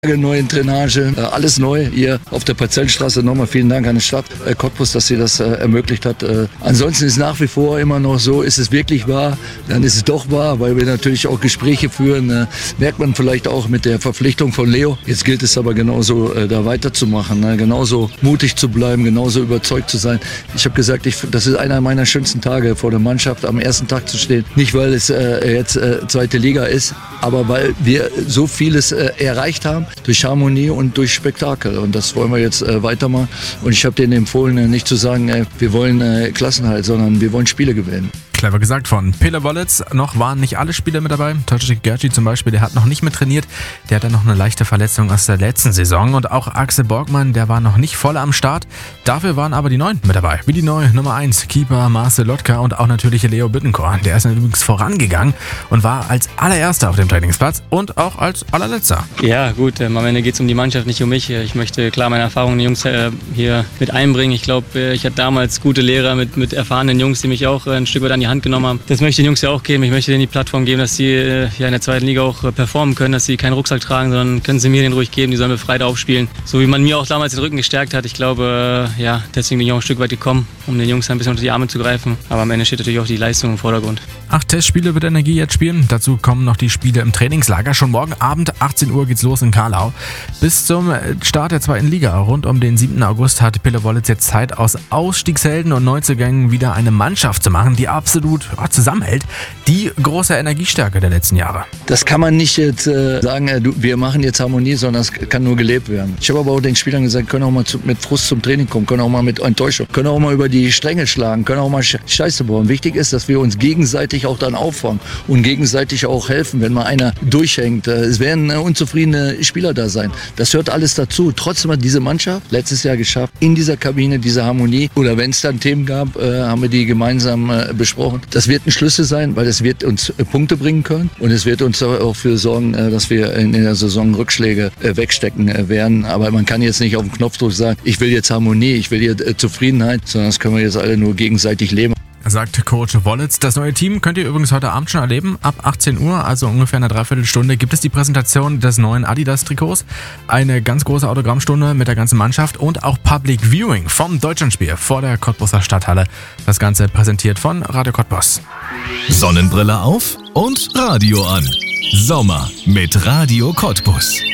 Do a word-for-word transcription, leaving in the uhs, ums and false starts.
Neue Drainage, alles neu hier auf der Parzellenstraße. Nochmal vielen Dank an die Stadt äh, Cottbus, dass sie das äh, ermöglicht hat. Äh, ansonsten ist nach wie vor immer noch so, ist es wirklich wahr, dann ist es doch wahr, weil wir natürlich auch Gespräche führen. Äh, merkt man vielleicht auch mit der Verpflichtung von Leo. Jetzt gilt es aber genauso äh, da weiterzumachen, ne? Genauso mutig zu bleiben, genauso überzeugt zu sein. Ich habe gesagt, ich, das ist einer meiner schönsten Tage vor der Mannschaft, am ersten Tag zu stehen. Nicht, weil es äh, jetzt äh, zweite Liga ist, aber weil wir so vieles äh, erreicht haben. Durch Harmonie und durch Spektakel. Und das wollen wir jetzt äh, weitermachen. Und ich habe denen empfohlen, äh, nicht zu sagen, äh, wir wollen äh, Klassenhalt, sondern wir wollen Spiele gewinnen. Clever gesagt von Pele Wollitz. Noch waren nicht alle Spieler mit dabei. Toczyk Gerci zum Beispiel, der hat noch nicht mit trainiert. Der hat dann noch eine leichte Verletzung aus der letzten Saison. Und auch Axel Borgmann, der war noch nicht voll am Start. Dafür waren aber die Neuen mit dabei. Wie die neue Nummer eins, Keeper Marcel Lotka und auch natürlich Leo Bittencourt. Der ist übrigens vorangegangen und war als allererster auf dem Trainingsplatz und auch als allerletzter. Ja gut, ähm, am Ende geht es um die Mannschaft, nicht um mich. Ich möchte klar meine Erfahrungen den Jungs äh, hier mit einbringen. Ich glaube, äh, ich hatte damals gute Lehrer mit, mit erfahrenen Jungs, die mich auch äh, ein Stück weit an die Hand genommen haben. Das möchte ich den Jungs ja auch geben. Ich möchte denen die Plattform geben, dass sie äh, ja, in der zweiten Liga auch äh, performen können, dass sie keinen Rucksack tragen, sondern können sie mir den ruhig geben, die sollen befreit aufspielen. So wie man mir auch damals den Rücken gestärkt hat. Ich glaube, äh, ja, deswegen bin ich auch ein Stück weit gekommen, um den Jungs ein bisschen unter die Arme zu greifen. Aber am Ende steht natürlich auch die Leistung im Vordergrund. Acht Testspiele wird Energie jetzt spielen. Dazu kommen noch die Spiele im Trainingslager. Schon morgen Abend, achtzehn Uhr, geht's los in Karlau. Bis zum Start der zweiten Liga rund um den siebten August hat Pele Wollitz jetzt Zeit, aus Ausstiegshelden und Neuzugängen wieder eine Mannschaft zu machen, die absolut oh, zusammenhält. Die große Energiestärke der letzten Jahre. Das kann man nicht jetzt äh, sagen, äh, du, wir machen jetzt Harmonie, sondern es kann nur gelebt werden. Ich habe aber auch den Spielern gesagt, können auch mal zu, mit Frust zum Training kommen, können auch mal mit Enttäuschung, können auch mal über die Stränge schlagen, können auch mal Scheiße bauen. Wichtig ist, dass wir uns gegenseitig auch dann auffangen und gegenseitig auch helfen, wenn mal einer durchhängt. Äh, es werden äh, unzufriedene Spieler da sein. Das hört alles dazu. Trotzdem hat diese Mannschaft letztes Jahr geschafft, in dieser Kabine diese Harmonie, oder wenn es dann Themen gab, äh, haben wir die gemeinsam äh, besprochen. Das wird ein Schlüssel sein, weil es wird uns äh, Punkte bringen können und es wird uns auch für sorgen, äh, dass wir in der Saison Rückschläge äh, wegstecken äh, werden. Aber man kann jetzt nicht auf den Knopfdruck sagen, ich will jetzt Harmonie, ich will hier äh, Zufriedenheit, sondern das können wir jetzt alle nur gegenseitig leben. Sagt Coach Wollitz. Das neue Team könnt ihr übrigens heute Abend schon erleben. Ab achtzehn Uhr, also ungefähr eine Dreiviertelstunde, gibt es die Präsentation des neuen Adidas-Trikots. Eine ganz große Autogrammstunde mit der ganzen Mannschaft und auch Public Viewing vom Deutschlandspiel vor der Cottbuser Stadthalle. Das Ganze präsentiert von Radio Cottbus. Sonnenbrille auf und Radio an. Sommer mit Radio Cottbus.